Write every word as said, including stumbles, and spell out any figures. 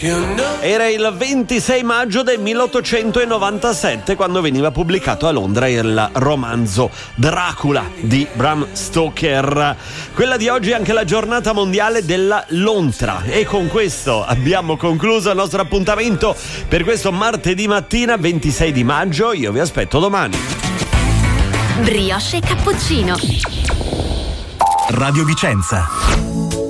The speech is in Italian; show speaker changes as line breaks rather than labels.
Era il ventisei maggio del milleottocentonovantasette quando veniva pubblicato a Londra il romanzo Dracula di Bram Stoker. Quella di oggi è anche la giornata mondiale della lontra, e con questo abbiamo concluso il nostro appuntamento per questo martedì mattina ventisei di maggio. Io vi aspetto domani.
Brioche e cappuccino.
Radio Vicenza.